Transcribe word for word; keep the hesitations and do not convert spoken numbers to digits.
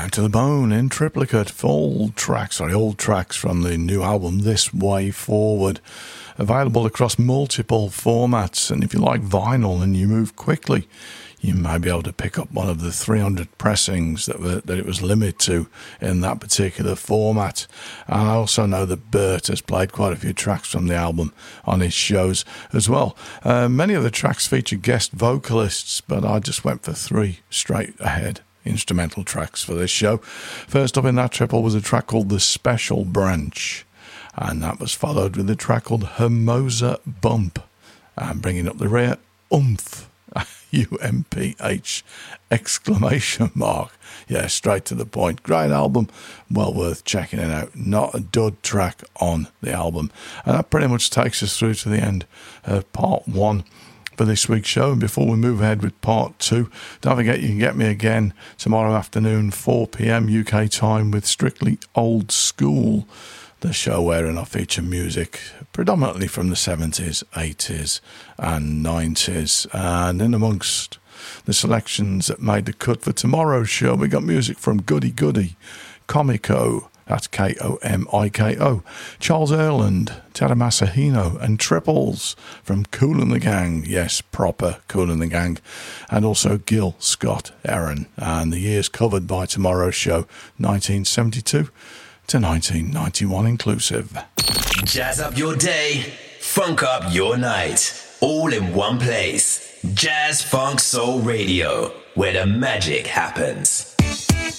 Down to the Bone in triplicate, full tracks, sorry, old tracks from the new album This Way Forward, available across multiple formats. And if you like vinyl and you move quickly, you may be able to pick up one of the three hundred pressings that were, that it was limited to in that particular format. And I also know that Bert has played quite a few tracks from the album on his shows as well. Uh, many of the tracks feature guest vocalists, but I just went for three straight ahead instrumental tracks for this show. First up in that triple was a track called The Special Branch, and that was followed with a track called Hermosa Bump, and bringing up the rear, Oomph, U M P H exclamation mark. Yeah, straight to the point. Great album, well worth checking it out. Not a dud track on the album. And that pretty much takes us through to the end of part one for this week's show. And before we move ahead with part two, don't forget you can get me again tomorrow afternoon, four p.m. U K time, with Strictly Old School, the show wherein I feature music predominantly from the seventies, eighties and nineties. And in amongst the selections that made the cut for tomorrow's show, we got music from Goody Goody, Comico, that's K O M I K O, Charles Earland, Tada Masahino, and Triples from Kool and the Gang, yes, proper Kool and the Gang, and also Gil Scott Heron. And the years covered by tomorrow's show, nineteen seventy-two to nineteen ninety-one inclusive. Jazz up your day, funk up your night, all in one place. Jazz Funk Soul Radio, where the magic happens.